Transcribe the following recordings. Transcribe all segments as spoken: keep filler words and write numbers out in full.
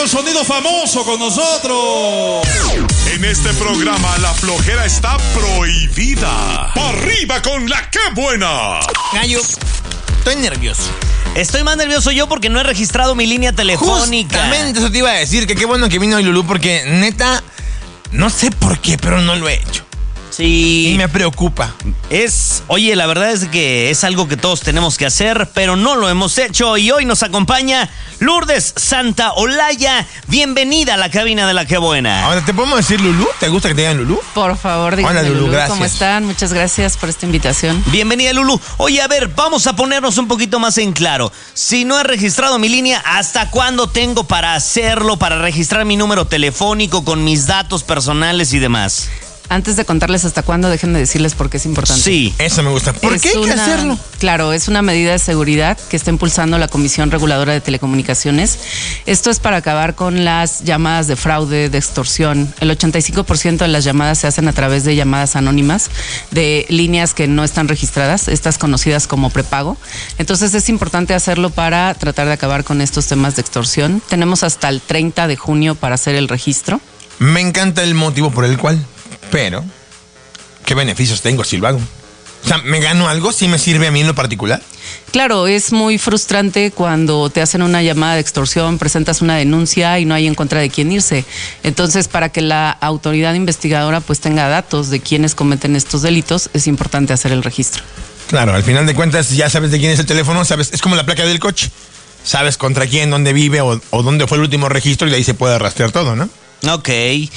el sonido famoso con nosotros. En este programa la flojera está prohibida. ¡Arriba con la que buena! Gallo, estoy nervioso. Estoy más nervioso yo porque no he registrado mi línea telefónica. Justamente eso te iba a decir, que qué bueno que vino hoy Lulú, porque neta, no sé por qué, pero no lo he hecho. Sí. Y me preocupa. Es, oye, la verdad es que es algo que todos tenemos que hacer, pero no lo hemos hecho. Y hoy nos acompaña Lourdes Santaolalla. Bienvenida a la cabina de La Qué Buena. Ahora, ¿te podemos decir Lulú? ¿Te gusta que te digan Lulú? Por favor, díganme. Hola, Lulú, Lulú, gracias. ¿Cómo están? Muchas gracias por esta invitación. Bienvenida, Lulú. Oye, a ver, vamos a ponernos un poquito más en claro. Si no he registrado mi línea, ¿hasta cuándo tengo para hacerlo, para registrar mi número telefónico con mis datos personales y demás? Antes de contarles hasta cuándo, déjenme decirles por qué es importante. Sí. Eso me gusta. ¿Por Es qué hay que una- hacerlo? Claro, es una medida de seguridad que está impulsando la Comisión Reguladora de Telecomunicaciones. Esto es para acabar con las llamadas de fraude, de extorsión. El ochenta y cinco por ciento de las llamadas se hacen a través de llamadas anónimas, de líneas que no están registradas, estas conocidas como prepago. Entonces es importante hacerlo para tratar de acabar con estos temas de extorsión. Tenemos hasta el treinta de junio para hacer el registro. Me encanta el motivo por el cual, pero ¿qué beneficios tengo si lo hago? O sea, ¿me gano algo? ¿Sí me sirve a mí en lo particular? Claro, es muy frustrante cuando te hacen una llamada de extorsión, presentas una denuncia y no hay en contra de quién irse. Entonces, para que la autoridad investigadora pues tenga datos de quiénes cometen estos delitos, es importante hacer el registro. Claro, al final de cuentas ya sabes de quién es el teléfono, sabes, es como la placa del coche. Sabes contra quién, dónde vive o, o dónde fue el último registro y de ahí se puede rastrear todo, ¿no? Ok,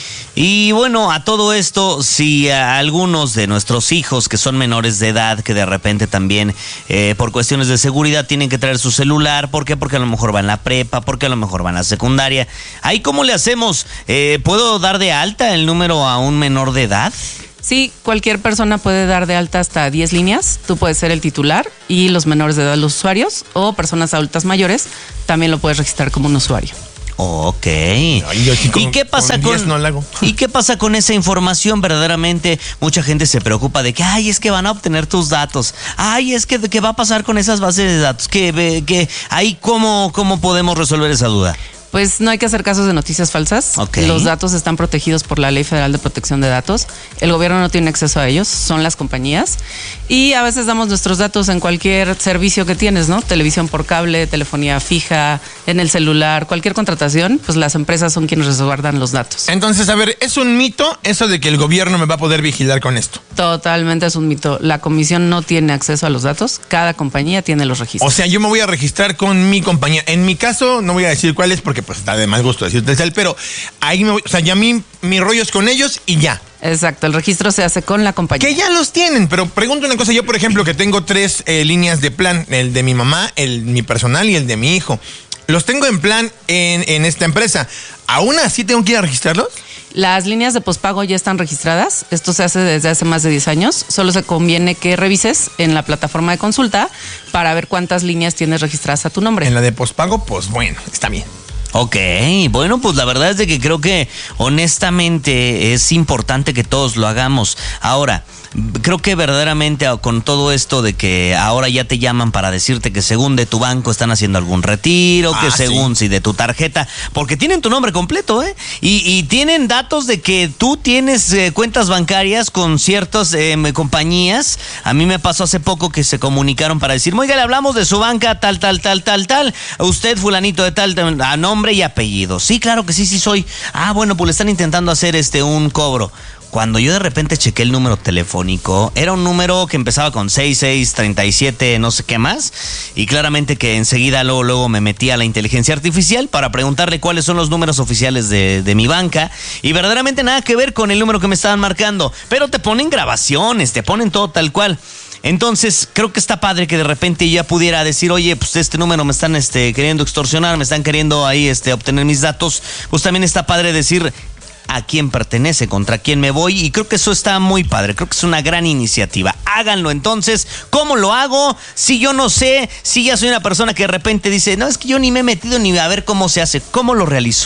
y bueno, a todo esto, si a algunos de nuestros hijos que son menores de edad, que de repente también eh, por cuestiones de seguridad tienen que traer su celular, ¿por qué? Porque a lo mejor van a la prepa, porque a lo mejor van a la secundaria. ¿Ahí cómo le hacemos? Eh, ¿Puedo dar de alta el número a un menor de edad? Sí, cualquier persona puede dar de alta hasta diez líneas. Tú puedes ser el titular y los menores de edad los usuarios, o personas adultas mayores también lo puedes registrar como un usuario. Ok. Ay, yo sí con- ¿Y qué pasa con con, diez no la hago. ¿Y qué pasa con esa información? Verdaderamente mucha gente se preocupa de que ay, es que van a obtener tus datos. Ay, es que qué va a pasar con esas bases de datos. Que que ahí cómo cómo podemos resolver esa duda. Pues no hay que hacer casos de noticias falsas. Ok. Los datos están protegidos por la Ley Federal de Protección de Datos. El gobierno no tiene acceso a ellos, son las compañías. Y a veces damos nuestros datos en cualquier servicio que tienes, ¿no? Televisión por cable, telefonía fija, en el celular, cualquier contratación, pues las empresas son quienes resguardan los datos. Entonces, a ver, ¿es un mito eso de que el gobierno me va a poder vigilar con esto? Totalmente es un mito. La comisión no tiene acceso a los datos, cada compañía tiene los registros. O sea, yo me voy a registrar con mi compañía. En mi caso, no voy a decir cuál es porque pues está de mal gusto decirte el, pero ahí me voy, o sea, ya mi, mi rollo es con ellos y ya. Exacto, el registro se hace con la compañía. Que ya los tienen, pero pregunto una cosa, yo por ejemplo que tengo tres eh, líneas de plan, el de mi mamá, el mi personal y el de mi hijo. Los tengo en plan en, en esta empresa. ¿Aún así tengo que ir a registrarlos? Las líneas de pospago ya están registradas. Esto se hace desde hace más de diez años. Solo se conviene que revises en la plataforma de consulta para ver cuántas líneas tienes registradas a tu nombre. En la de pospago, pues bueno, está bien. Ok, bueno, pues la verdad es de que creo que honestamente es importante que todos lo hagamos. Ahora, creo que verdaderamente con todo esto de que ahora ya te llaman para decirte que según de tu banco están haciendo algún retiro, Ah, que según sí. si de tu tarjeta, porque tienen tu nombre completo, ¿eh? Y, y tienen datos de que tú tienes eh, cuentas bancarias con ciertas eh, compañías. A mí me pasó hace poco que se comunicaron para decir, oiga, le hablamos de su banca, tal, tal, tal, tal, tal. Usted, fulanito de tal, tal, a nombre y apellido. Sí, claro que sí, sí soy. Ah, bueno, pues le están intentando hacer este un cobro. Cuando yo de repente chequé el número telefónico, era un número que empezaba con sesenta y seis, treinta y siete, no sé qué más. Y claramente que enseguida luego, luego me metí a la inteligencia artificial para preguntarle cuáles son los números oficiales de, de mi banca. Y verdaderamente nada que ver con el número que me estaban marcando. Pero te ponen grabaciones, te ponen todo tal cual. Entonces, creo que está padre que de repente ya pudiera decir, oye, pues este número me están este, queriendo extorsionar, me están queriendo ahí este, obtener mis datos. Pues también está padre decir a quién pertenece, contra quién me voy, y creo que eso está muy padre, creo que es una gran iniciativa. Háganlo entonces. ¿Cómo lo hago? Si yo no sé, si ya soy una persona que de repente dice, no, es que yo ni me he metido ni a ver cómo se hace, ¿cómo lo realizo?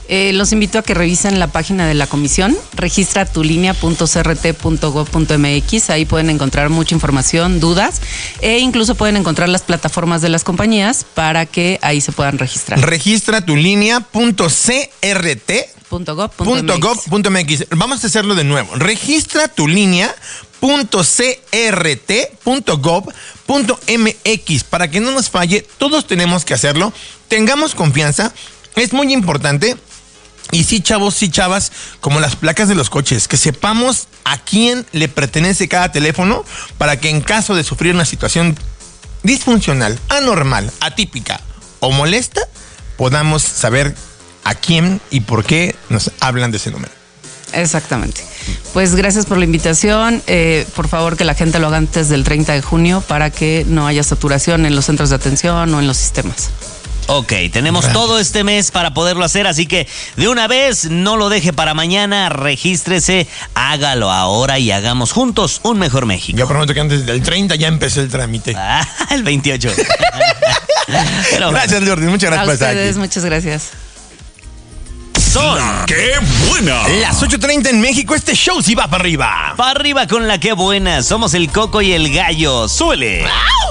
Eh, los invito a que revisen la página de la comisión, registra tu línea punto c r t punto gov punto m x, ahí pueden encontrar mucha información, dudas, e incluso pueden encontrar las plataformas de las compañías para que ahí se puedan registrar. Registra tu línea punto c r t punto gov punto m x. Vamos a hacerlo de nuevo. Registra tu línea punto c r t punto gov punto m x para que no nos falle. Todos tenemos que hacerlo. Tengamos confianza. Es muy importante. Y sí, chavos, sí, chavas, como las placas de los coches, que sepamos a quién le pertenece cada teléfono para que en caso de sufrir una situación disfuncional, anormal, atípica o molesta, podamos saber a quién y por qué nos hablan de ese número. Exactamente. Pues gracias por la invitación. Eh, por favor, que la gente lo haga antes del treinta de junio para que no haya saturación en los centros de atención o en los sistemas. Ok, tenemos Gracias. todo este mes para poderlo hacer, así que de una vez no lo deje para mañana, regístrese, hágalo ahora y hagamos juntos un mejor México. Yo prometo que antes del treinta ya empecé el trámite. Ah, el veintiocho. Pero, gracias, Lourdes, muchas gracias por estar aquí. A ustedes, muchas gracias. Son La Qué Buena. Las ocho treinta en México, este show sí va para arriba. Para arriba con La Qué Buena, somos el Coco y el Gallo. ¡Súbele!